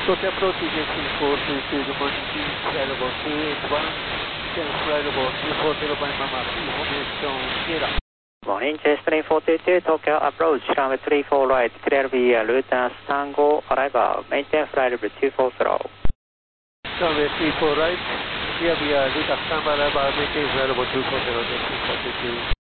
Tokyo approach is 422, good morning, flight level 281, flight level 240 by Mama, information Sierra. Morning, Chase 3422, Tokyo approach, runway 34 right, clear via Luton Tango, arrival, maintain flight level 240. Runway 34 right, clear via Luton Tango, arrival, maintain flight level 240,